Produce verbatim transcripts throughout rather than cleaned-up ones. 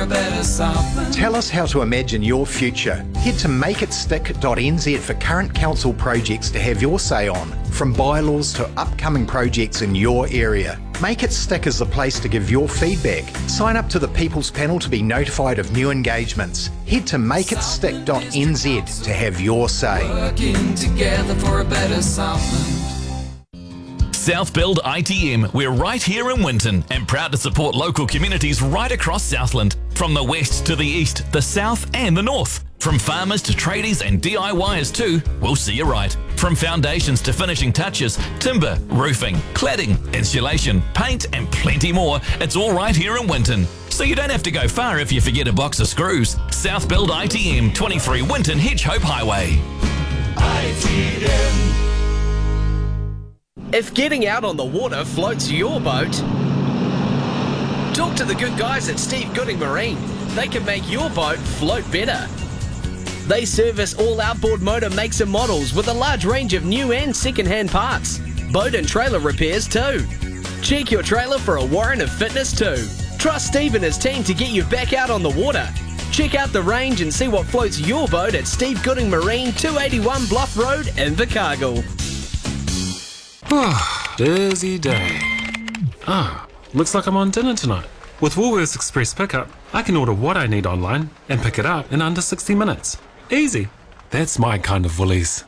a better Southland. Tell us how to imagine your future. Head to make it stick dot n z for current council projects to have your say on, from bylaws to upcoming projects in your area. Make It Stick is the place to give your feedback. Sign up to the People's Panel to be notified of new engagements. Head to make it stick dot n z to have your say. Working together for a better Southland. South Build I T M. We're right here in Winton and proud to support local communities right across Southland. From the west to the east, the south and the north. From farmers to tradies and D I Yers too, we'll see you right. From foundations to finishing touches, timber, roofing, cladding, insulation, paint and plenty more, it's all right here in Winton. So you don't have to go far if you forget a box of screws. South Build I T M, twenty-three Winton Hedgehope Highway. I T M. If getting out on the water floats your boat, talk to the good guys at Steve Gooding Marine. They can make your boat float better. They service all outboard motor makes and models with a large range of new and second-hand parts. Boat and trailer repairs too. Check your trailer for a warrant of fitness too. Trust Steve and his team to get you back out on the water. Check out the range and see what floats your boat at Steve Gooding Marine, two eighty-one Bluff Road, Invercargill. Busy day. Ah, looks like I'm on dinner tonight. With Woolworths Express Pickup, I can order what I need online and pick it up in under sixty minutes. Easy. That's my kind of Woolies.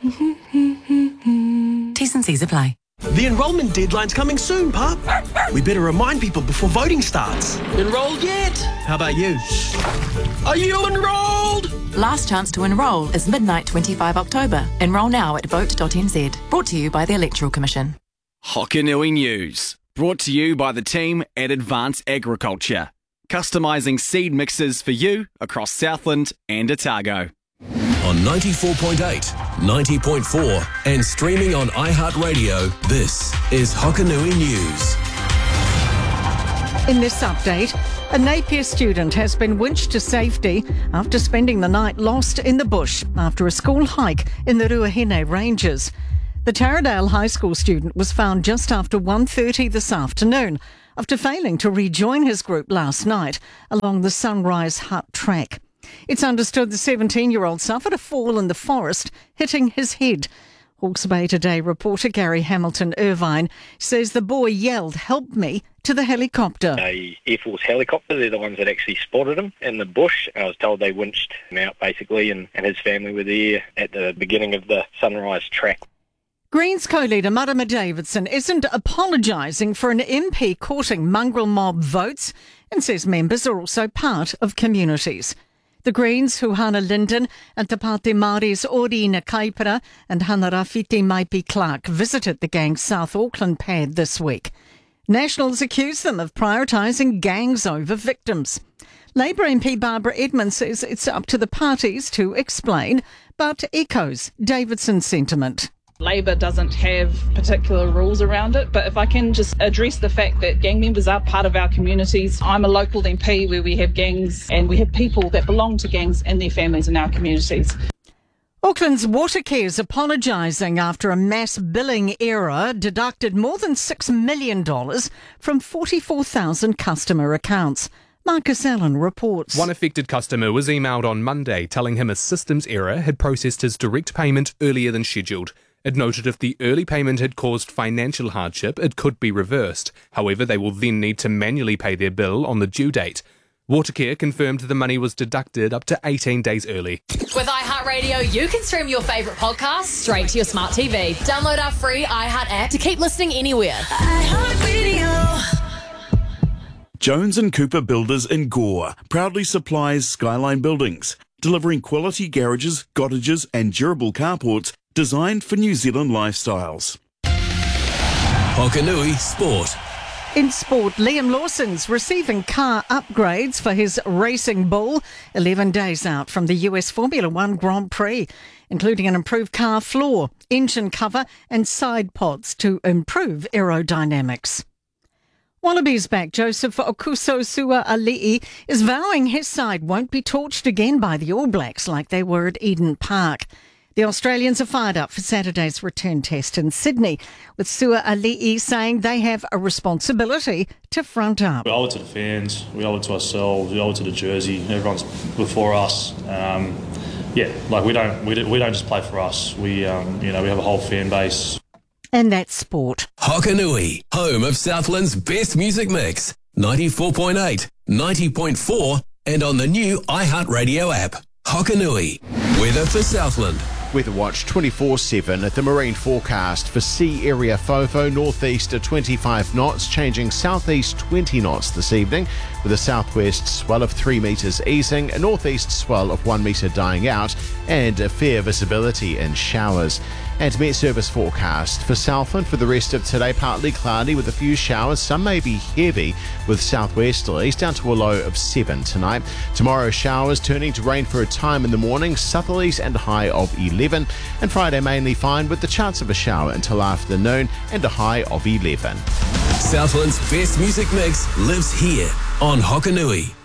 T's and C's apply. The enrolment deadline's coming soon, Pup. We better remind people before voting starts. Enrolled yet? How about you? Are you enrolled? Last chance to enrol is midnight twenty-five October. Enrol now at vote dot n z. Brought to you by the Electoral Commission. Hokanui News. Brought to you by the team at Advanced Agriculture. Customising seed mixes for you across Southland and Otago. On ninety-four point eight, ninety point four and streaming on iHeartRadio, this is Hokanui News. In this update, a Napier student has been winched to safety after spending the night lost in the bush after a school hike in the Ruahine Ranges. The Taradale High School student was found just after one thirty this afternoon after failing to rejoin his group last night along the Sunrise Hut track. It's understood the seventeen-year-old suffered a fall in the forest, hitting his head. Hawke's Bay Today reporter Gary Hamilton Irvine says the boy yelled, "Help me," to the helicopter. A Air Force helicopter, they're the ones that actually spotted him in the bush. I was told they winched him out basically, and, and his family were there at the beginning of the Sunrise track. Greens co-leader Marama Davidson isn't apologising for an M P courting mongrel mob votes and says members are also part of communities. The Greens, Huhana Linden and Te Pāti Māori's Orina Kaipara and Hanarafiti Maipi Clark visited the gang's South Auckland pad this week. Nationals accuse them of prioritising gangs over victims. Labour M P Barbara Edmonds says it's up to the parties to explain, but echoes Davidson's sentiment. Labour doesn't have particular rules around it, but if I can just address the fact that gang members are part of our communities. I'm a local M P where we have gangs and we have people that belong to gangs and their families in our communities. Auckland's Watercare is apologising after a mass billing error deducted more than six million dollars from forty-four thousand customer accounts. Marcus Allen reports. One affected customer was emailed on Monday telling him a systems error had processed his direct payment earlier than scheduled. It noted if the early payment had caused financial hardship, it could be reversed. However, they will then need to manually pay their bill on the due date. Watercare confirmed the money was deducted up to eighteen days early. With iHeartRadio, you can stream your favourite podcasts straight to your smart T V. Download our free iHeart app to keep listening anywhere. iHeartRadio. Jones and Cooper Builders in Gore proudly supplies Skyline Buildings, delivering quality garages, cottages and durable carports designed for New Zealand lifestyles. Hokanui Sport. In sport, Liam Lawson's receiving car upgrades for his Racing Bull, eleven days out from the U S Formula One Grand Prix, including an improved car floor, engine cover and side pods to improve aerodynamics. Wallabies back Joseph Okuso-Sua-Ali'i is vowing his side won't be torched again by the All Blacks like they were at Eden Park. The Australians are fired up for Saturday's return test in Sydney, with Sua Ali'i saying they have a responsibility to front up. We owe it to the fans, we owe it to ourselves, we owe it to the jersey. Everyone's before us. Um, yeah, like we don't we don't, we don't just play for us. We um, you know we have a whole fan base. And that's sport. Hokanui, home of Southland's best music mix. ninety-four point eight, ninety point four, and on the new iHeartRadio app. Hokanui, weather for Southland. Weather Watch twenty-four seven at the marine forecast for sea area FOFO, northeast at twenty-five knots, changing southeast twenty knots this evening, with a southwest swell of three metres easing, a northeast swell of one metre dying out, and a fair visibility in showers. And Met Service forecast for Southland for the rest of today, partly cloudy with a few showers. Some may be heavy with southwesterlies, down to a low of seven tonight. Tomorrow, showers turning to rain for a time in the morning, southerlies and a high of eleven. And Friday mainly fine with the chance of a shower until afternoon and a high of eleven. Southland's best music mix lives here on Hokanui.